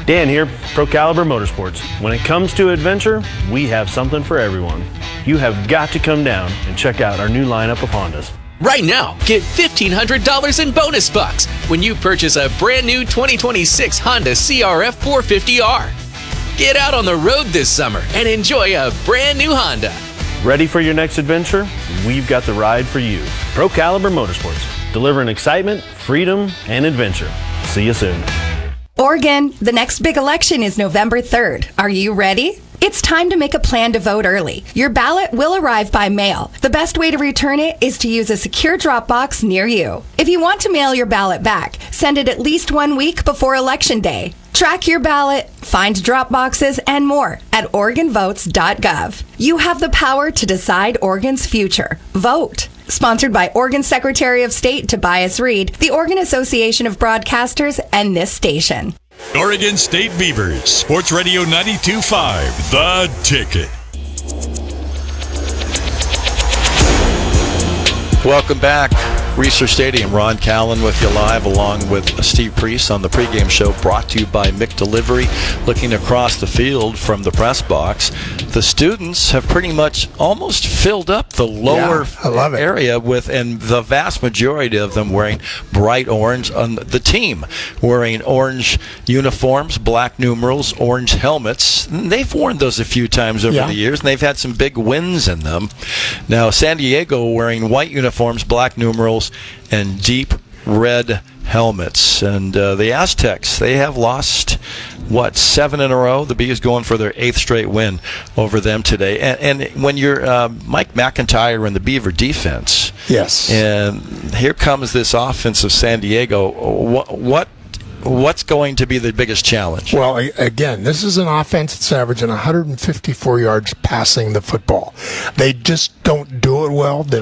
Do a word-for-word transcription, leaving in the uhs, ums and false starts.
Dan here, Pro Caliber Motorsports. When it comes to adventure, we have something for everyone. You have got to come down and check out our new lineup of Hondas. Right now, get fifteen hundred dollars in bonus bucks when you purchase a brand new twenty twenty-six Honda C R F four fifty R. Get out on the road this summer and enjoy a brand new Honda. Ready for your next adventure? We've got the ride for you. Pro Caliber Motorsports, delivering excitement, freedom, and adventure. See you soon. Oregon, the next big election is November third. Are you ready? It's time to make a plan to vote early. Your ballot will arrive by mail. The best way to return it is to use a secure drop box near you. If you want to mail your ballot back, send it at least one week before Election Day. Track your ballot, find drop boxes, and more at Oregon Votes dot gov. You have the power to decide Oregon's future. Vote. Sponsored by Oregon Secretary of State Tobias Reed, the Oregon Association of Broadcasters, and this station. Oregon State Beavers, Sports Radio ninety-two point five, The Ticket. Welcome back. Research Stadium, Ron Callan with you live along with Steve Priest on the pregame show brought to you by Mick Delivery. Looking across the field from the press box, the students have pretty much almost filled up the lower yeah, I love it. area with, and the vast majority of them wearing bright orange. On the team wearing orange uniforms, black numerals, orange helmets. They've worn those a few times over yeah. the years, and they've had some big wins in them. Now, San Diego wearing white uniforms, black numerals, and deep red helmets. And uh, the Aztecs, they have lost, what, seven in a row? The Bees going for their eighth straight win over them today. And, and when you're uh, Mike McIntyre in the Beaver defense, yes, and here comes this offense of San Diego, what, what What's going to be the biggest challenge? Well, again, this is an offense that's averaging one hundred fifty-four yards passing the football. They just don't do it well. They